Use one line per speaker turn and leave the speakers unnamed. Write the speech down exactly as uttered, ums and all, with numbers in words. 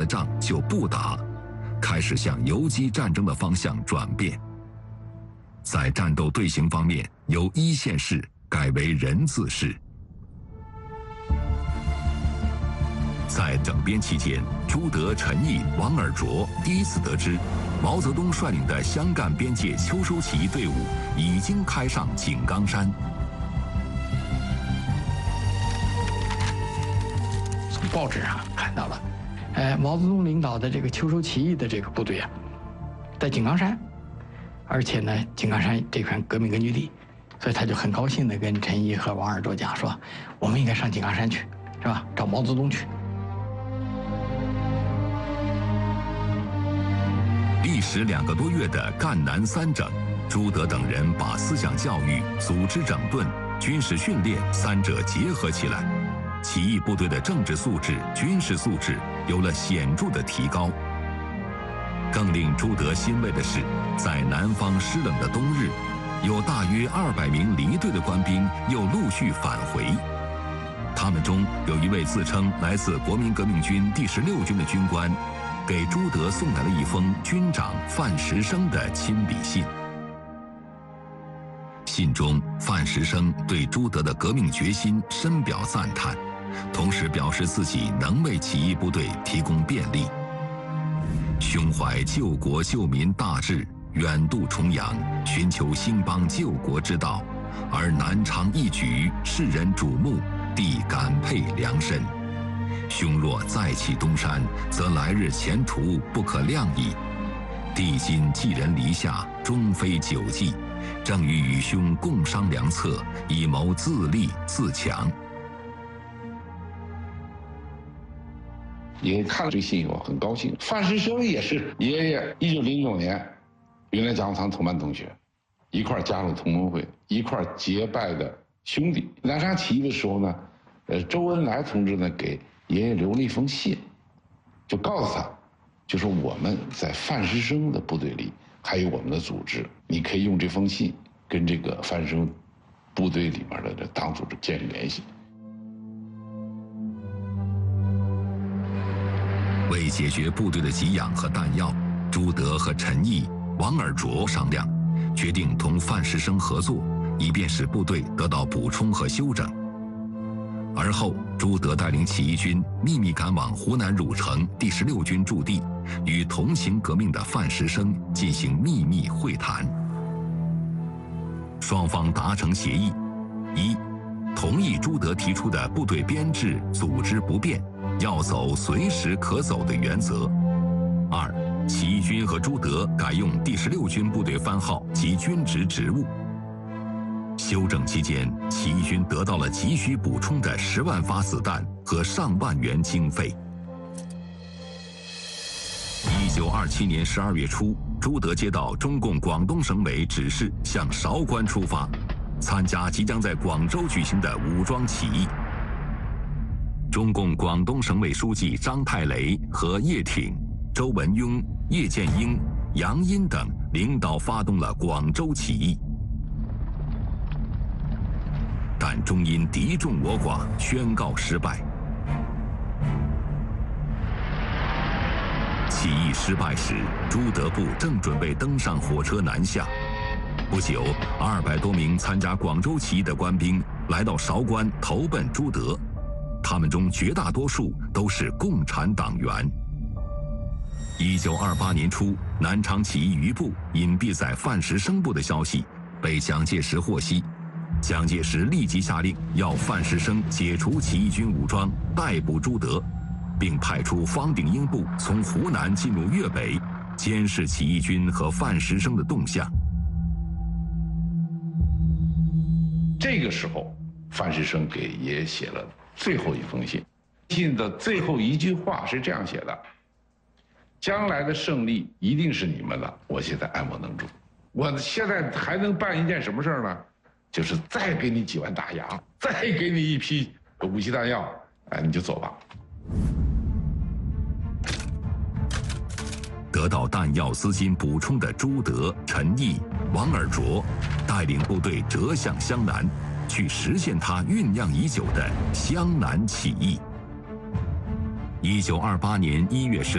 仗就不打，开始向游击战争的方向转变。在战斗队形方面，由一线式改为人字式。在整编期间，朱德、陈毅、王尔琢第一次得知，毛泽东率领的湘赣边界秋收起义队伍已经开上井冈山。
从报纸上看到了，呃，毛泽东领导的这个秋收起义的这个部队啊，在井冈山，而且呢，井冈山这块革命根据地，所以他就很高兴地跟陈毅和王尔琢讲说，我们应该上井冈山去，是吧？找毛泽东去。
历时两个多月的赣南三整，朱德等人把思想教育、组织整顿、军事训练三者结合起来，起义部队的政治素质、军事素质有了显著的提高。更令朱德欣慰的是，在南方湿冷的冬日，有大约二百名离队的官兵又陆续返回。他们中有一位自称来自国民革命军第十六军的军官，给朱德送来了一封军长范石生的亲笔信。信中，范石生对朱德的革命决心深表赞叹，同时表示自己能为起义部队提供便利。胸怀救国救民大志，远渡重洋，寻求兴邦救国之道，而南昌一举，世人瞩目，必感佩良深。兄若再弃东山，则来日前途不可量矣。帝今寄人篱下，终非久计，正欲与兄共商良策，以谋自立自强。
爷爷看了这信以后很高兴。范石生也是爷爷一九零九年云南讲堂同班同学，一块加入同盟会，一块结拜的兄弟。南昌起义的时候呢，呃，周恩来同志呢给爷爷留了一封信，就告诉他，就说我们在范石生的部队里还有我们的组织，你可以用这封信跟这个范石生部队里面的这党组织建立联系。
为解决部队的给养和弹药，朱德和陈毅、王尔琢商量，决定同范石生合作，以便使部队得到补充和休整。而后，朱德带领起义军秘密赶往湖南汝城第十六军驻地，与同情革命的范石生进行秘密会谈。双方达成协议：一、同意朱德提出的部队编制组织不变，要走随时可走的原则；二、起义军和朱德改用第十六军部队番号及军职职务。休整期间，起义军得到了急需补充的十万发子弹和上万元经费。一九二七年十二月初，朱德接到中共广东省委指示，向韶关出发，参加即将在广州举行的武装起义。中共广东省委书记张太雷和叶挺、周文雍、叶剑英、杨殷等领导发动了广州起义。但终因敌众我寡，宣告失败。起义失败时，朱德部正准备登上火车南下。不久，二百多名参加广州起义的官兵来到韶关投奔朱德，他们中绝大多数都是共产党员。一九二八年初，南昌起义余部隐蔽在范石生部的消息被蒋介石获悉。蒋介石立即下令要范石生解除起义军武装，逮捕朱德，并派出方鼎英部从湖南进入粤北，监视起义军和范石生的动向。
这个时候，范石生给爷爷写了最后一封信，信的最后一句话是这样写的：将来的胜利一定是你们的，我现在爱莫能助。我现在还能办一件什么事儿呢？就是再给你几万大洋，再给你一批武器弹药，哎，你就走吧。
得到弹药资金补充的朱德、陈毅、王尔琢带领部队折向湘南，去实现他酝酿已久的湘南起义。一九二八年一月十